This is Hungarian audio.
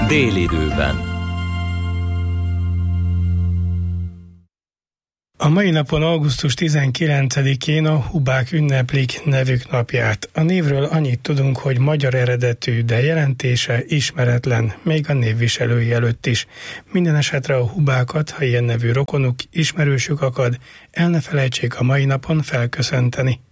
Délidőben. A mai napon, augusztus 19-én a hubák ünneplik nevük napját. A névről annyit tudunk, hogy magyar eredetű, de jelentése ismeretlen, még a névviselői előtt is. Minden esetre a hubákat, ha ilyen nevű rokonuk, ismerősük akad, el ne felejtsék a mai napon felköszönteni.